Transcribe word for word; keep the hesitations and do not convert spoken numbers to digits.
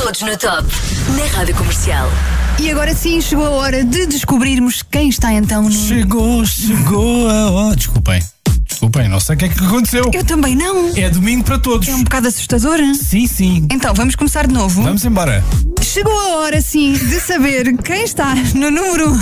Todos no top. Na Rádio Comercial. E agora sim, chegou a hora de descobrirmos quem está então no... Chegou, chegou a hora. Desculpem, desculpem, não sei o que é que aconteceu. Eu também não. É domingo para todos. É um bocado assustador. Sim, sim. Então, vamos começar de novo. Vamos embora. Chegou a hora, sim, de saber quem está no número